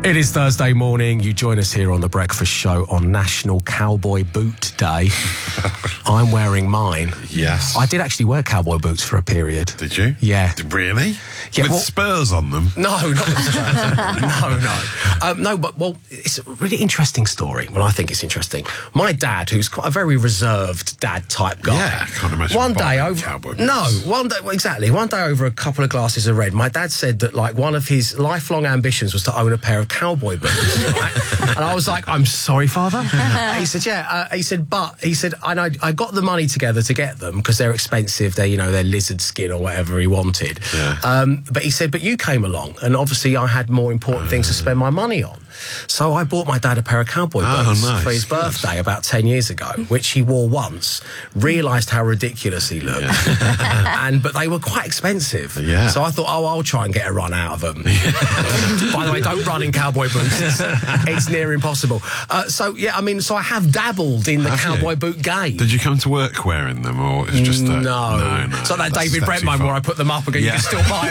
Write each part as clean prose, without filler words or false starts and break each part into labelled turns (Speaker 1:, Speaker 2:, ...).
Speaker 1: It is Thursday morning. You join us here on The Breakfast Show on National Cowboy Boot Day. I'm wearing mine.
Speaker 2: Yes.
Speaker 1: I did actually wear cowboy boots for a period.
Speaker 2: Did you?
Speaker 1: Yeah.
Speaker 2: Really?
Speaker 1: Yeah,
Speaker 2: With spurs on them?
Speaker 1: No, not with spurs. No, but it's a really interesting story. Well, I think it's interesting. My dad, who's quite a very reserved dad type guy.
Speaker 2: Yeah, I can't imagine.
Speaker 1: One day over
Speaker 2: cowboy boots.
Speaker 1: No, one day, well, exactly. One day over a couple of glasses of red, my dad said that like one of his lifelong ambitions was to own a pair of cowboy boots. Right? And I was like, I'm sorry, Father. He said, yeah. He said, I got the money together to get them because they're expensive. They're, they're lizard skin or whatever he wanted.
Speaker 2: Yeah.
Speaker 1: But he said, but you came along, and obviously I had more important things to spend my money on. So I bought my dad a pair of cowboy boots for his birthday about 10 years ago, which he wore once, realised how ridiculous he looked, but they were quite expensive.
Speaker 2: Yeah.
Speaker 1: So I thought, I'll try and get a run out of them. By the way, don't run in cowboy boots. It's near impossible. So I have dabbled in the cowboy boot game.
Speaker 2: Did you come to work wearing them, or it's just that?
Speaker 1: No. It's like that David Brent moment where I put them up again. You can still buy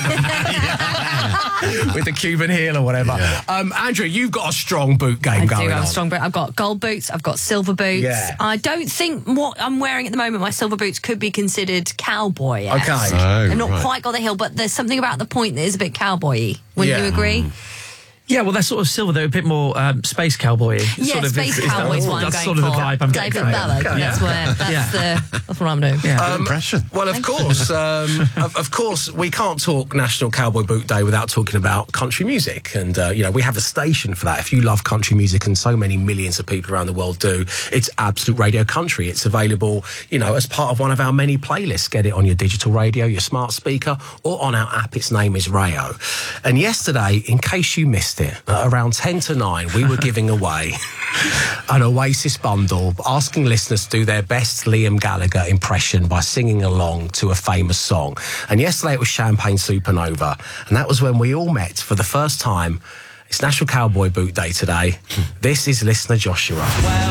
Speaker 1: them. With the Cuban heel or whatever. Yeah. Andrew, you've got a strong boot game going on. I do have a strong boot.
Speaker 3: I've got gold boots, I've got silver boots.
Speaker 1: Yeah.
Speaker 3: I don't think what I'm wearing at the moment, my silver boots, could be considered cowboy.
Speaker 1: Okay.
Speaker 3: They're not quite got the heel, but there's something about the point that is a bit cowboy-y. Wouldn't you agree?
Speaker 4: Yeah, well, they're sort of silver. They're a bit more space cowboy-y.
Speaker 3: Yeah, space cowboy is what I'm going for.
Speaker 4: That's sort of the vibe I'm getting.
Speaker 3: David Ballard. Okay. That's what I'm doing.
Speaker 4: Yeah.
Speaker 2: Good impression.
Speaker 1: Well, of course, of course, we can't talk National Cowboy Boot Day without talking about country music, and we have a station for that. If you love country music, and so many millions of people around the world do, it's Absolute Radio Country. It's available, as part of one of our many playlists. Get it on your digital radio, your smart speaker, or on our app. Its name is Rayo. And yesterday, in case you missed it, around 10 to 9, we were giving away an Oasis bundle, asking listeners to do their best Liam Gallagher impression by singing along to a famous song. And yesterday it was Champagne Supernova, and that was when we all met for the first time. It's National Cowboy Boot Day today. This is listener Joshua. Well,